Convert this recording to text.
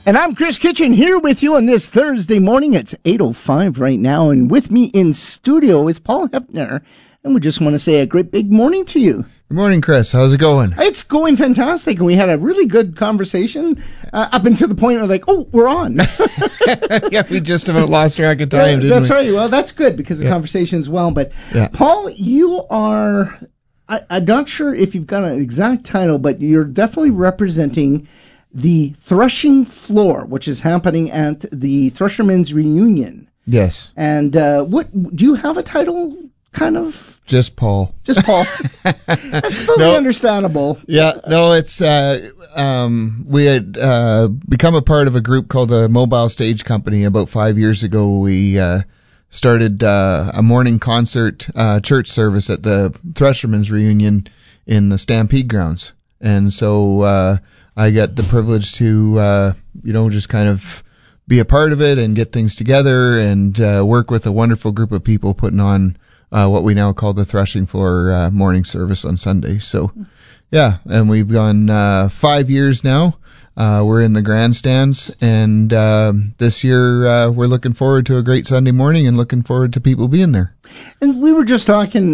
And I'm Chris Kitchen here with you on this Thursday morning. It's 8:05 right now, and with me in studio is Paul Hepner, and we just want to say a great big morning to you. Good morning, Chris. How's it going? It's going fantastic, and we had a really good conversation up until the point of like, oh, we're on. Yeah, we just about lost track of time, didn't we? That's right. Well, that's good because the conversation is well. But Paul, you are, I'm not sure if you've got an exact title, but you're definitely representing the Threshing Floor, which is happening at the Threshermen's Reunion. Yes. And what do you have a title? Kind of just Paul. Just Paul. That's totally understandable. Yeah. No, it's we had become a part of a group called the Mobile Stage Company about 5 years ago. We started a morning concert church service at the Threshermen's Reunion in the Stampede grounds, and so I get the privilege to just kind of be a part of it and get things together and work with a wonderful group of people putting on what we now call the Threshing Floor morning service on Sunday. So, yeah, and we've gone 5 years now. We're in the grandstands, and this year we're looking forward to a great Sunday morning and looking forward to people being there. And we were just talking